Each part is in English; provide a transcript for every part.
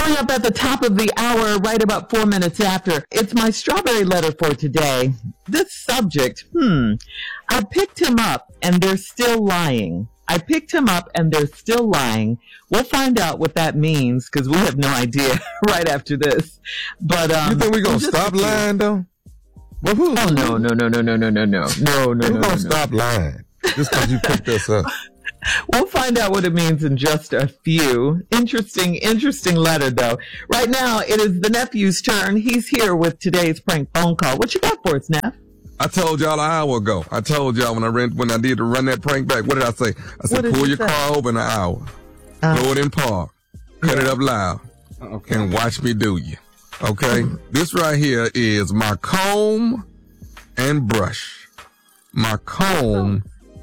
Coming up at the top of the hour, right about 4 minutes after, it's my strawberry letter for today. This subject, I picked him up and they're still lying. I picked him up and they're still lying. We'll find out what that means because we have no idea right after this. But you think we're going to stop lying, though? Oh, no. We're going to stop lying just because you picked us up. We'll find out what it means in just a few. Interesting letter, though. Right now, it is the nephew's turn. He's here with today's prank phone call. What you got for us, Neff? I told y'all an hour ago. I told y'all when I did to run that prank back. What did I say? I said, pull your car over in an hour. Throw it in park. Cut it up loud. Okay. And watch me do you. Okay? This right here is my comb and brush. My comb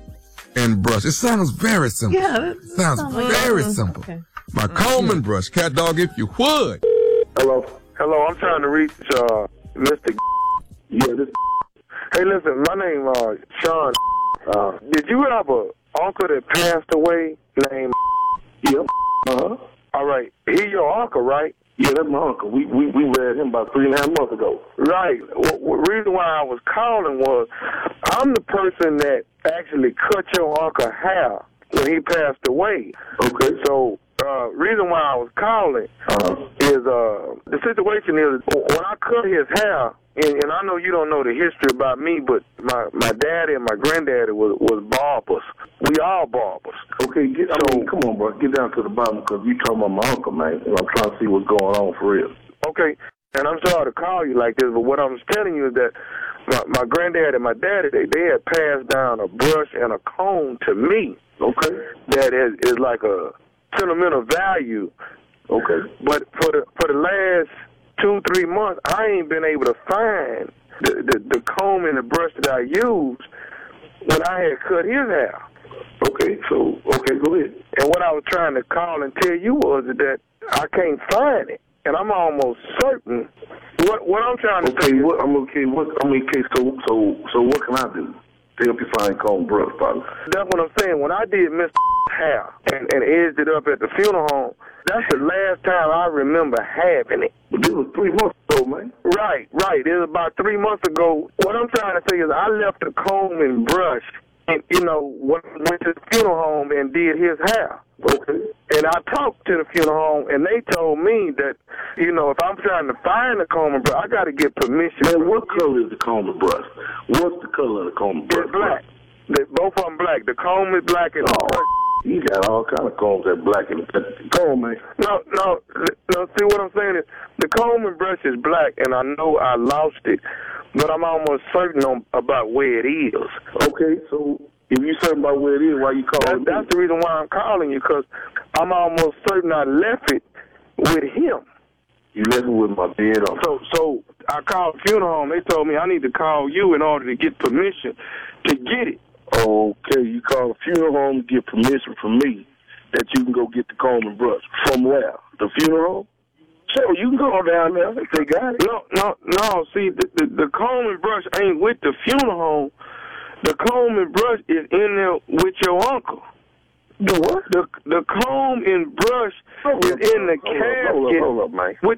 and brush. It sounds very simple. Yeah, it sounds very simple. Okay. My comb and brush. Cat dog, if you would. Hello, I'm trying to reach Mr. Yeah, this. Hey, listen, my name Sean. Did you have a uncle that passed away named? Yep. All right, he your uncle, right? Yeah, that's my uncle. We read him about 3.5 months ago. Right. The reason why I was calling was I'm the person that actually cut your uncle hair when he passed away. Okay. So reason why I was calling is the situation is when I cut his hair, and I know you don't know the history about me, but my daddy and my granddaddy was barbers. We all barbers. Okay, come on, bro. Get down to the bottom because you talking about my uncle, man, and I'm trying to see what's going on for real. Okay, and I'm sorry to call you like this, but what I'm telling you is that my granddad and my daddy, they had passed down a brush and a comb to me. Okay. That is like a sentimental value. Okay. But for the last 2-3 months, I ain't been able to find the comb and the brush that I used when I had cut his hair. Okay, go ahead. And what I was trying to call and tell you was that I can't find it, and I'm almost certain. What I'm trying to say. So what can I do to help you find comb brush, partner? That's what I'm saying. When I did Mr. hair and edged it up at the funeral home, that's the last time I remember having it. But this was 3 months ago, man. Right. It was about 3 months ago. What I'm trying to say is I left the comb and brush and, went to the funeral home and did his hair. Okay. And I talked to the funeral home, and they told me that, if I'm trying to find the comb and brush, I got to get permission. Man, what color is the comb and brush? What's the color of the comb and brush? It's black. Both of them black. The comb is black and the brush. You got all kind of combs that black and comb, man. No. See what I'm saying is the comb and brush is black, and I know I lost it, but I'm almost certain about where it is. Okay, so if you're certain about where it is, why you calling? That's the reason why I'm calling you, because I'm almost certain I left it with him. You left it with my dead uncle. So I called the funeral home. They told me I need to call you in order to get permission to get it. Okay, you call the funeral home to get permission from me that you can go get the comb and brush. From where? The funeral home? Sure, you can go down there if they got it. No. See, the comb and brush ain't with the funeral home. The comb and brush is in there with your uncle. The what? The comb and brush is in the casket. Hold up, man. With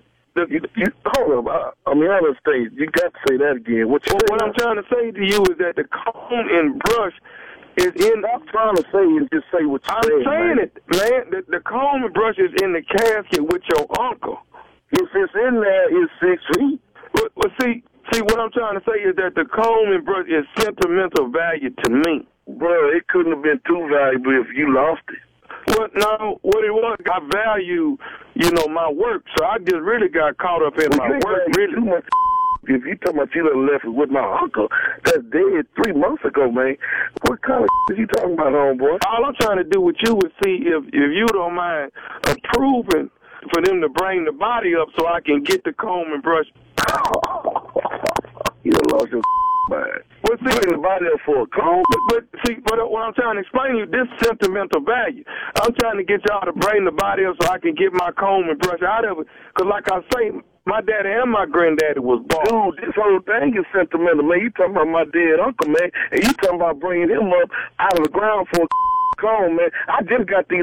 hold up. I understand. You got to say that again. What I'm trying to say to you is that the comb and brush is in. I'm trying to say and just say what you're saying. I'm saying it, man. The comb and brush is in the casket with your uncle. If it's in there, it's 6 feet. Well, see, what I'm trying to say is that the comb and brush is sentimental value to me. Bro, it couldn't have been too valuable if you lost it. Well, no, what it was, I value, my work, so I just really got caught up in my work, really. Too much. If you talking about you done left it with my uncle, that's dead 3 months ago, man. What kind of is you talking about, homeboy? All I'm trying to do with you is see if you don't mind approving for them to bring the body up so I can get the comb and brush. You done lost your mind. Well, see, bring the body up for a comb? But what I'm trying to explain to you, this sentimental value. I'm trying to get y'all to bring the body up so I can get my comb and brush out of it. Because like I say, my daddy and my granddaddy was bald. Dude, this whole thing is sentimental, man. You talking about my dead uncle, man, and you talking about bringing him up out of the ground for a comb, man. I just got these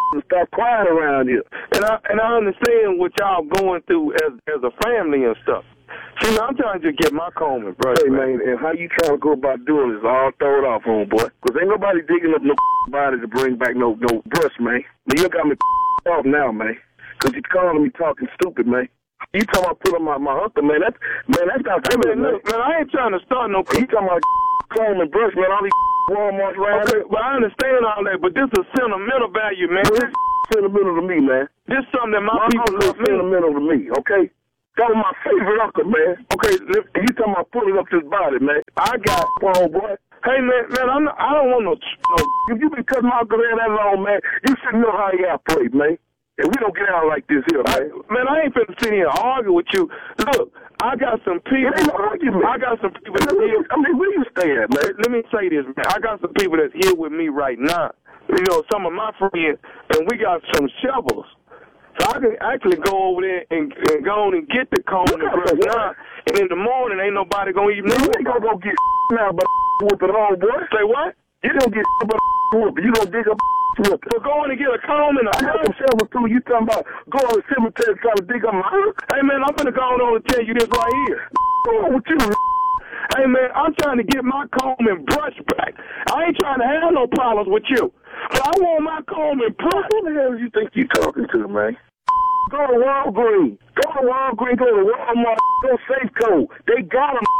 and stop crying around here. And I understand what y'all going through as a family and stuff. See, I'm trying to just get my comb and brush. Hey, man, and how you trying to go about doing this all throw it off, homeboy? Because ain't nobody digging up no body to bring back no brush, man. But you got me off now, man. Because you calling me talking stupid, man. You talking about putting my uncle, man. That's not fair, man. Man, I ain't trying to start no. You talking about comb and brush, man. All these Walmarts around. Okay, well, I understand all that, but this is sentimental value, man. This is sentimental to me, man. This is something that my people love sentimental to me, okay? That was my favorite uncle, man. Okay, you talking about pulling up his body, man. I got one, boy. Hey, man, I don't want no. If you been cutting my uncle hair that long, man, you should know how he operate, man. And we don't get out like this here, man. I ain't finna sit here and argue with you. Look, I got some people. I got some people that's here. I mean, where you stay at, man? Let me say this, man. I got some people that's here with me right now. You know, some of my friends, and we got some shovels. So I can actually go over there and go on and get the comb and brush now. And in the morning, ain't nobody gonna even know. You ain't gonna go get now, but whooping home, boy. Say what? You don't get but whooping. You gonna dig up whooping. So going to get a comb and a I got some shovels too. You talking about going to the cemetery trying to dig up my house? Hey, man, I'm gonna go on and tell you this right here. What's wrong with you? Hey, man, I'm trying to get my comb and brush back. I ain't trying to have no problems with you. But I want my comb and brush. Who the hell do you think you talking to, man? Go to Walgreens. Go to Walmart. Go Safeco. They got them.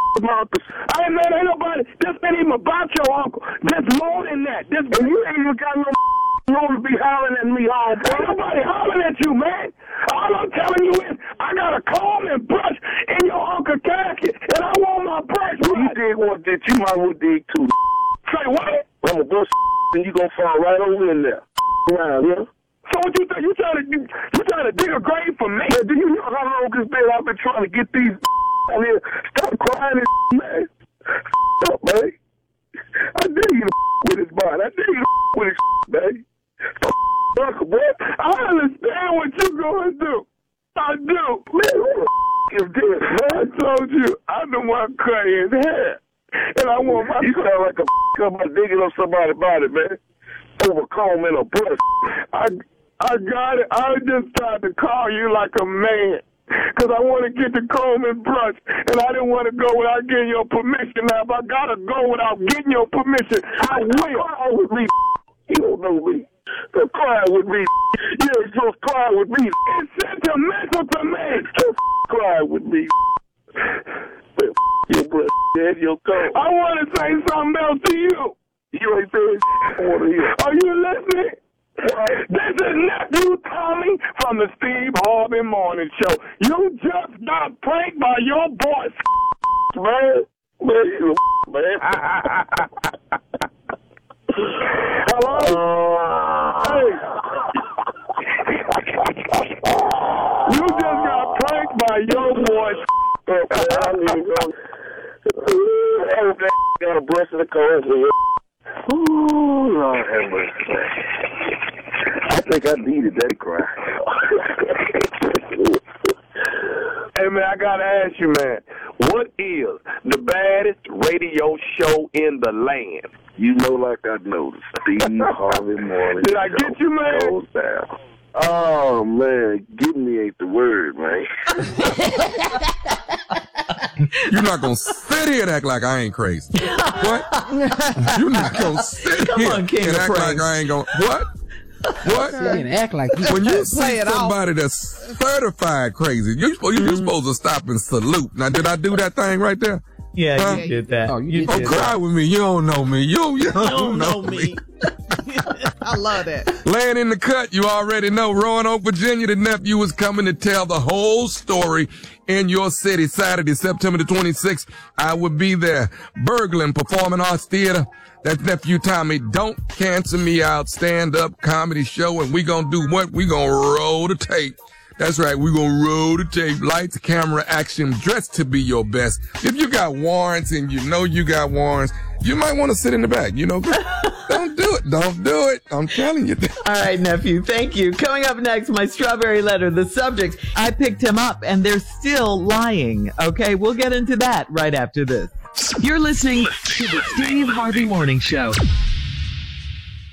Hey, man, ain't nobody. This ain't even about your uncle. There's more than that. And you ain't even got no room to be hollering at me all day. Ain't nobody hollering at you, man. All I'm telling you is I got a comb and brush in your uncle's casket, and I want my brush. Well, you dig one ditch, you might as well dig two. Say what? I'm a brush, and you gonna fall right over in there. Around here. So what you think? You trying to dig a grave for me? Man, do you know how long it's been I've been trying to get these out here? Stop crying, man. Stop, man. I dare you to with his body. I dare you to with his man. Stop, boy. I understand what you're going through. I do. Man, who the is this, man? I told you, I'm the one cutting his hair. And I want my... You sound like a about digging up somebody's body, man. Over comb and a brush. I got it. I just tried to call you like a man. Because I want to get the comb and brush. And I didn't want to go without getting your permission. Now, if I got to go without getting your permission, I will. Cry with me. You don't know me. Don't cry with me. You ain't supposed to cry with me. It's sentimental to me. Don't cry with me. Your brush and your comb. I want to say something else to you. You ain't saying I want to hear. Are you listening? This is Nephew Tommy from the Steve Harvey Morning Show. You just got pranked by your boy, man. Man, you man. Hello? Hey. You just got pranked by your boy. I don't even go. I hope that got a brush in the cold here. Ooh, Lord have mercy. I think I needed that cry. Hey, man, I got to ask you, man, what is the baddest radio show in the land? You know, like I know, the Steve Harvey Morning Did I get you, man? Goes down. Oh, man, give me ain't the word, man. You're not going to sit here and act like I ain't crazy. What? You're not going to sit here and act like I ain't going to... What? What? And act like you when you see somebody that's certified crazy, you're supposed to stop and salute. Now, did I do that thing right there? Yeah, you did that. Oh, you did cry with me. You don't know me. You don't know me. I love that. Laying in the cut, you already know. Roanoke, Virginia, the nephew is coming to tell the whole story in your city. Saturday, September the 26th, I will be there. Berglund Performing Arts Theater. That's Nephew Tommy. Don't Cancel Me Out stand-up comedy show. And we gonna do what? We gonna roll the tape. That's right. We're going to roll the tape. Lights, camera, action. Dress to be your best. If you got warrants and you know you got warrants, you might want to sit in the back. You know, don't do it. Don't do it. I'm telling you. All right, nephew. Thank you. Coming up next, my strawberry letter. The subject, I picked him up and they're still lying. Okay, we'll get into that right after this. You're listening to the Steve Harvey Morning Show.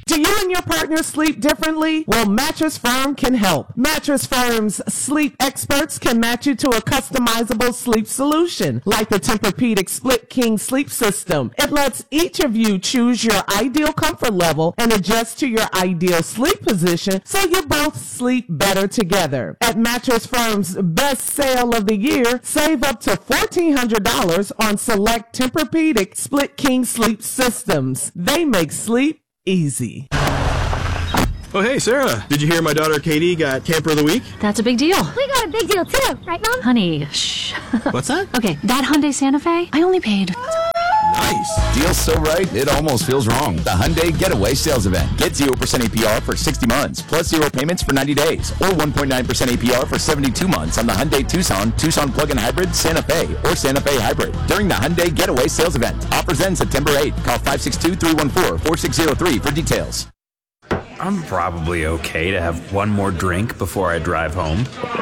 Do you and your partner sleep differently? Well, Mattress Firm can help. Mattress Firm's sleep experts can match you to a customizable sleep solution, like the Tempur-Pedic Split King Sleep System. It lets each of you choose your ideal comfort level and adjust to your ideal sleep position so you both sleep better together. At Mattress Firm's best sale of the year, save up to $1,400 on select Tempur-Pedic Split King Sleep Systems. They make sleep easy. Oh, hey, Sarah. Did you hear my daughter Katie got Camper of the Week? That's a big deal. We got a big deal too, right, Mom? Honey, shh. What's that? Okay, that Hyundai Santa Fe, I only paid. Nice. Deal's so right, it almost feels wrong. The Hyundai Getaway Sales Event. Get 0% APR for 60 months, plus 0 payments for 90 days, or 1.9% APR for 72 months on the Hyundai Tucson, Tucson Plug-in Hybrid, Santa Fe, or Santa Fe Hybrid. During the Hyundai Getaway Sales Event. Offers end September 8th. Call 562-314-4603 for details. I'm probably okay to have one more drink before I drive home.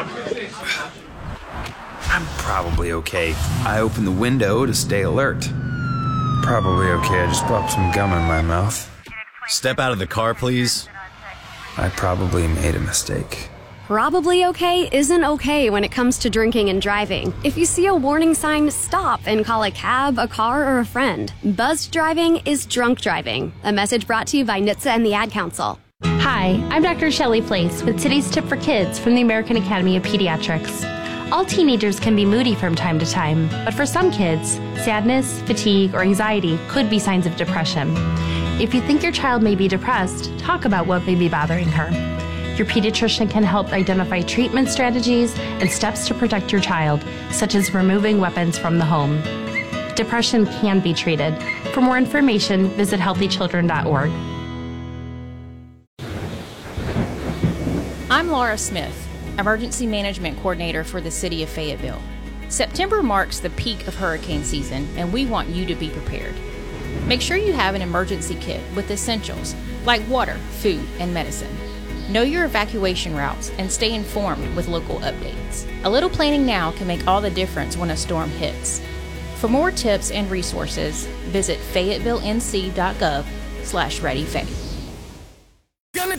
I'm probably okay. I open the window to stay alert. Probably okay. I just popped some gum in my mouth. Step out of the car, please. I probably made a mistake. Probably okay isn't okay when it comes to drinking and driving. If you see a warning sign, stop and call a cab, a car, or a friend. Buzzed driving is drunk driving. A message brought to you by NHTSA and the Ad Council. Hi, I'm Dr. Shelley Place with today's tip for kids from the American Academy of Pediatrics. All teenagers can be moody from time to time, but for some kids, sadness, fatigue, or anxiety could be signs of depression. If you think your child may be depressed, talk about what may be bothering her. Your pediatrician can help identify treatment strategies and steps to protect your child, such as removing weapons from the home. Depression can be treated. For more information, visit healthychildren.org. I'm Laura Smith, Emergency Management Coordinator for the City of Fayetteville. September marks the peak of hurricane season, and we want you to be prepared. Make sure you have an emergency kit with essentials like water, food, and medicine. Know your evacuation routes and stay informed with local updates. A little planning now can make all the difference when a storm hits. For more tips and resources, visit fayetteville.nc.gov/readyfay.